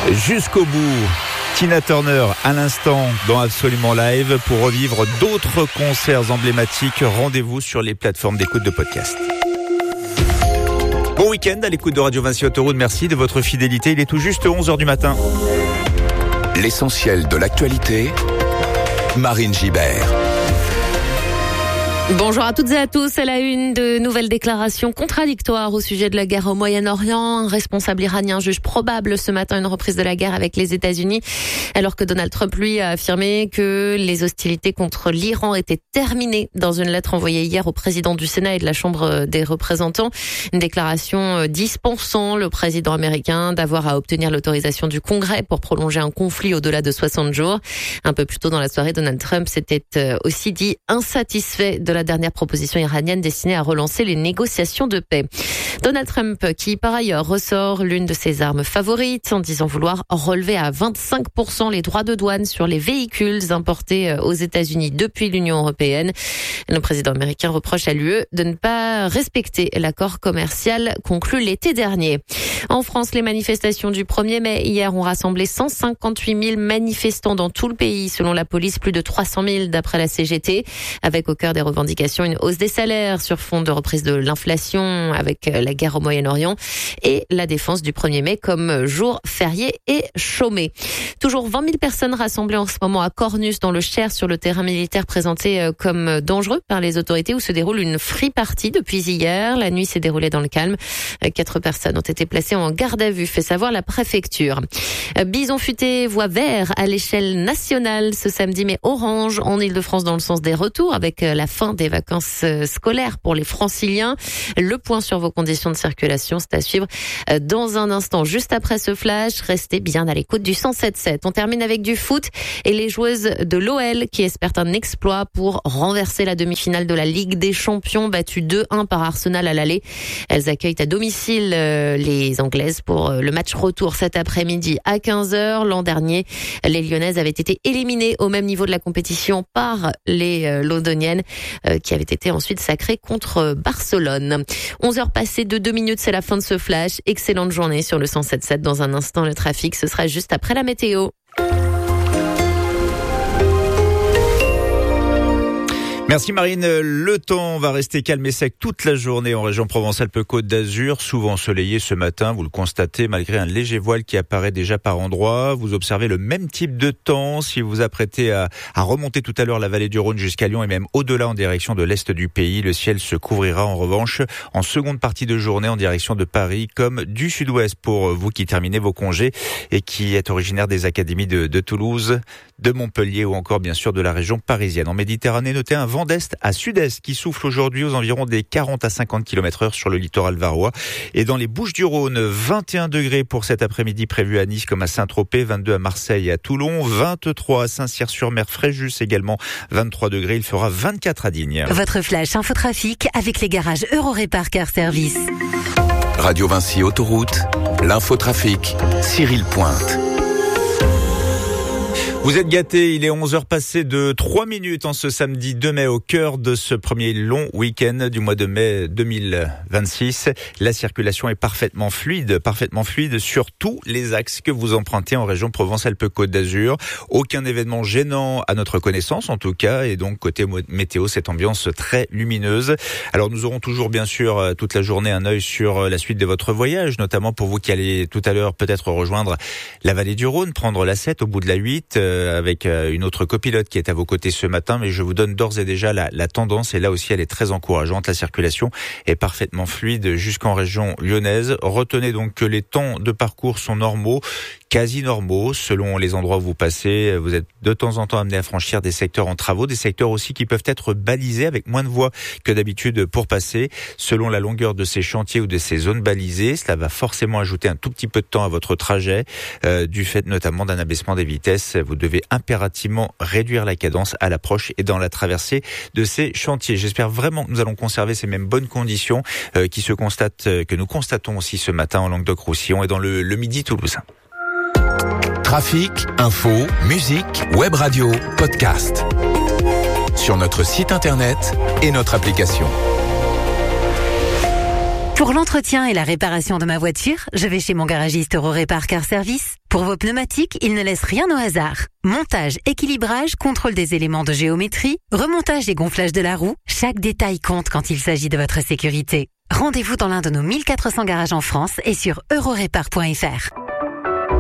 Jusqu'au bout. Tina Turner à l'instant dans Absolument Live pour revivre d'autres concerts emblématiques. Rendez-vous sur les plateformes d'écoute de podcast. Bon week-end à l'écoute de Radio Vinci Autoroute. Merci de votre fidélité. Il est tout juste 11h du matin. L'essentiel de l'actualité, Marine Gibert. Bonjour à toutes et à tous. À la une, de nouvelles déclarations contradictoires au sujet de la guerre au Moyen-Orient. Un responsable iranien juge probable ce matin une reprise de la guerre avec les États-Unis, alors que Donald Trump, lui, a affirmé que les hostilités contre l'Iran étaient terminées dans une lettre envoyée hier au président du Sénat et de la Chambre des représentants. Une déclaration dispensant le président américain d'avoir à obtenir l'autorisation du Congrès pour prolonger un conflit au-delà de 60 jours. Un peu plus tôt dans la soirée, Donald Trump s'était aussi dit insatisfait de la dernière proposition iranienne destinée à relancer les négociations de paix. Donald Trump, qui par ailleurs ressort l'une de ses armes favorites en disant vouloir relever à 25% les droits de douane sur les véhicules importés aux États-Unis depuis l'Union européenne. Le président américain reproche à l'UE de ne pas respecter l'accord commercial conclu l'été dernier. En France, les manifestations du 1er mai hier ont rassemblé 158 000 manifestants dans tout le pays. Selon la police, plus de 300 000 d'après la CGT, avec au cœur des revendications une hausse des salaires sur fond de reprise de l'inflation avec la guerre au Moyen-Orient et la défense du 1er mai comme jour férié et chômé. Toujours 20 000 personnes rassemblées en ce moment à Cornus dans le Cher sur le terrain militaire présenté comme dangereux par les autorités où se déroule une free party depuis hier. La nuit s'est déroulée dans le calme. 4 personnes ont été placées en garde à vue, fait savoir la préfecture. Bison futé voit vert à l'échelle nationale ce samedi, mais orange en Île-de-France dans le sens des retours avec la fin des vacances scolaires pour les franciliens. Le point sur vos conditions de circulation, c'est à suivre dans un instant. Juste après ce flash, restez bien à l'écoute du 107.7. On termine avec du foot et les joueuses de l'OL qui espèrent un exploit pour renverser la demi-finale de la Ligue des Champions, battue 2-1 par Arsenal à l'aller. Elles accueillent à domicile les Anglaises pour le match retour cet après-midi à 15h. L'an dernier, les Lyonnaises avaient été éliminées au même niveau de la compétition par les Londoniennes qui avaient été ensuite sacrées contre Barcelone. 11h passées de 2 minutes, c'est la fin de ce flash. Excellente journée sur le 107.7. Dans un instant, le trafic, ce sera juste après la météo. Merci Marine. Le temps va rester calme et sec toute la journée en région Provence-Alpes-Côte d'Azur. Souvent ensoleillé ce matin, vous le constatez, malgré un léger voile qui apparaît déjà par endroits. Vous observez le même type de temps si vous vous apprêtez à remonter tout à l'heure la vallée du Rhône jusqu'à Lyon et même au-delà en direction de l'est du pays. Le ciel se couvrira en revanche en seconde partie de journée en direction de Paris comme du sud-ouest pour vous qui terminez vos congés et qui êtes originaire des académies de Toulouse, de Montpellier ou encore bien sûr de la région parisienne. En Méditerranée, notez un vent d'est à sud-est qui souffle aujourd'hui aux environs des 40 à 50 km/h sur le littoral varois. Et dans les Bouches-du-Rhône, 21 degrés pour cet après-midi prévu à Nice comme à Saint-Tropez, 22 à Marseille et à Toulon, 23 à Saint-Cyr-sur-Mer, Fréjus également, 23 degrés, il fera 24 à Digne. Votre flash infotrafic avec les garages Eurorépar Car Service. Radio Vinci Autoroute, l'infotrafic, Cyril Pointe. Vous êtes gâtés, il est 11h passé de 3 minutes en ce samedi 2 mai au cœur de ce premier long week-end du mois de mai 2026. La circulation est parfaitement fluide sur tous les axes que vous empruntez en région Provence-Alpes-Côte d'Azur. Aucun événement gênant à notre connaissance en tout cas, et donc côté météo, cette ambiance très lumineuse. Alors nous aurons toujours bien sûr toute la journée un œil sur la suite de votre voyage, notamment pour vous qui allez tout à l'heure peut-être rejoindre la vallée du Rhône, prendre la 7 au bout de la 8, avec une autre copilote qui est à vos côtés ce matin, mais je vous donne d'ores et déjà la tendance, et là aussi elle est très encourageante. La circulation est parfaitement fluide jusqu'en région lyonnaise. Retenez donc que les temps de parcours sont normaux, quasi normaux, selon les endroits où vous passez. Vous êtes de temps en temps amené à franchir des secteurs en travaux, des secteurs aussi qui peuvent être balisés avec moins de voies que d'habitude pour passer. Selon la longueur de ces chantiers ou de ces zones balisées, cela va forcément ajouter un tout petit peu de temps à votre trajet, du fait notamment d'un abaissement des vitesses. Vous devez impérativement réduire la cadence à l'approche et dans la traversée de ces chantiers. J'espère vraiment que nous allons conserver ces mêmes bonnes conditions que nous constatons aussi ce matin en Languedoc-Roussillon et dans le Midi toulousain. Trafic, info, musique, web radio, podcast. Sur notre site internet et notre application. Pour l'entretien et la réparation de ma voiture, je vais chez mon garagiste Eurorépar Car Service. Pour vos pneumatiques, il ne laisse rien au hasard. Montage, équilibrage, contrôle des éléments de géométrie, remontage et gonflage de la roue, chaque détail compte quand il s'agit de votre sécurité. Rendez-vous dans l'un de nos 1400 garages en France et sur eurorépar.fr.